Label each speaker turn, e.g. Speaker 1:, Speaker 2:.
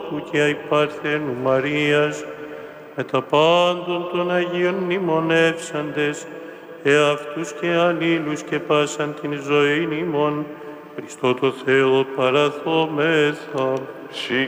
Speaker 1: Θεοτόκου και αϊπαρθένου Μαρίας, με τα πάντων των Αγίων μνημονεύσαντες, εαυτούς και αλλήλους και πάσαν την ζωήν ημών, Χριστό το Θεό παραθόμεθα.
Speaker 2: Συ